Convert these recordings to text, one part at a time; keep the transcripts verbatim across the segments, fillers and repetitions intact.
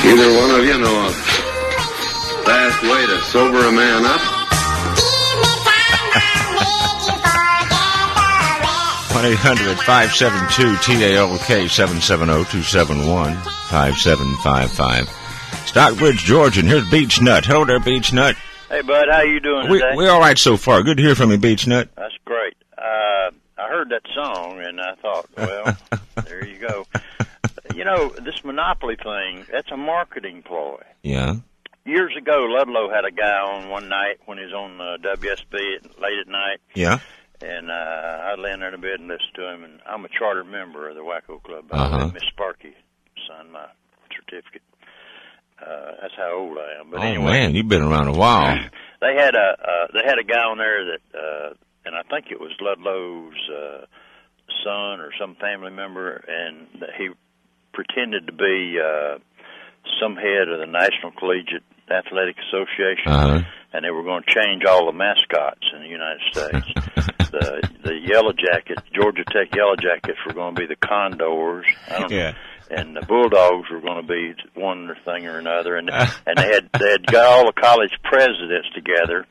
Either one of you know a fast way to sober a man up? one eight hundred five seven two T A L K seven seven zero two seven one five seven five five. Stockbridge, Georgia, and here's Beach Nut. Hello there, Beach Nut. Hey, bud, how you doing we, today? We're all right so far. Good to hear from you, Beach Nut. That's great. Uh, I heard that song, and I thought, well, there you go. You know, this Monopoly thing, that's a marketing ploy. Yeah. Years ago, Ludlow had a guy on one night when he was on uh, W S B at, late at night. Yeah. And uh, I'd lay in there in bed and listen to him. And I'm a charter member of the Wacko Club. Uh-huh. Miss Sparky signed my certificate. Uh, that's how old I am. But oh, anyway, man, you've been around a while. They had a uh, they had a guy on there that, uh, and I think it was Ludlow's uh, son or some family member, and he pretended to be uh, some head of the National Collegiate Athletic Association, uh-huh. and they were going to change all the mascots in the United States. the the Yellow Jackets, Georgia Tech Yellow Jackets, were going to be the Condors. I don't yeah. know. And the Bulldogs were going to be one thing or another, and and they had they had got all the college presidents together.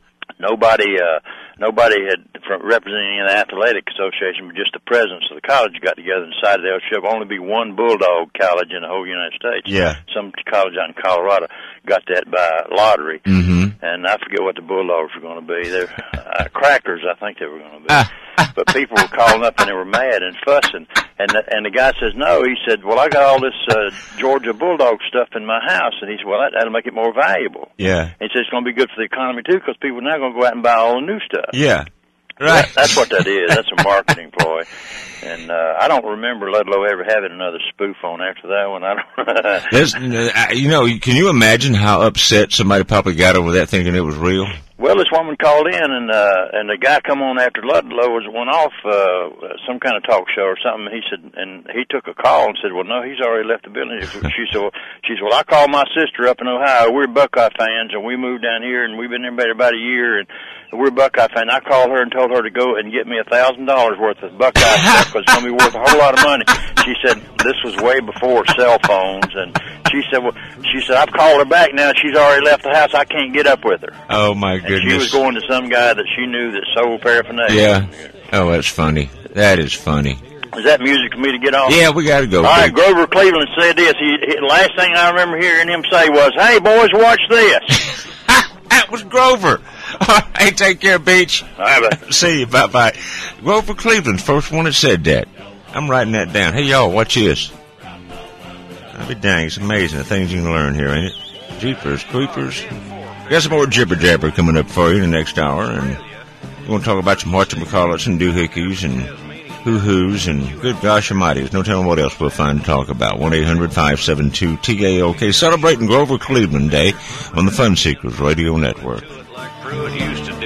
Nobody, uh, nobody had from representing the athletic association, but just the presidents of the college got together and decided there should only be one Bulldog college in the whole United States. Yeah. Some college out in Colorado got that by lottery, mm-hmm. and I forget what the Bulldogs were going to be. They're uh, Crackers, I think they were going to be. But people were calling up and they were mad and fussing, and the, and the guy says no. He said, "Well, I got all this uh, Georgia Bulldog stuff in my house," and he said, "Well, that, that'll make it more valuable." Yeah. And he said it's going to be good for the economy too, because people are now going to go out and buy all the new stuff. Yeah. Right. That, that's what that is. That's a marketing ploy. And uh, I don't remember Ludlow ever having another spoof on after that one. I don't. There's, you know, can you imagine how upset somebody probably got over that, thinking it was real? Well, this woman called in, and uh, and the guy come on after Ludlow was went off uh, some kind of talk show or something. And he said, and he took a call and said, "Well, no, he's already left the building." She said, well, "She said, well, I called my sister up in Ohio. We're Buckeye fans, and we moved down here, and we've been there about a year, and we're Buckeye fans. I called her and told her to go and get me a thousand dollars worth of Buckeye stuff because it's going to be worth a whole lot of money." She said this was way before cell phones, and she said, "Well, she said I've called her back now. She's already left the house. I can't get up with her." Oh my goodness! And she was going to some guy that she knew that sold paraphernalia. Yeah. Oh, that's funny. That is funny. Is that music for me to get on? Yeah, we got to go. All right, Grover Cleveland said this. He, he last thing I remember hearing him say was, "Hey boys, watch this." That was Grover. All right, take care, Beach. All right, bye. See you. Bye bye. Grover Cleveland's first one that said that. I'm writing that down. Hey y'all, watch this. I'll be dang, it's amazing the things you can learn here, ain't it? Jeepers, creepers. Got some more jibber jabber coming up for you in the next hour, and we're going to talk about some whatchamacallits and doohickeys and hoo-hoos and good gosh almighty, there's no telling what else we'll find to talk about. one eight hundred five seven two T A L K, celebrating Grover Cleveland Day on the Fun Seekers Radio Network. Like Pruitt used to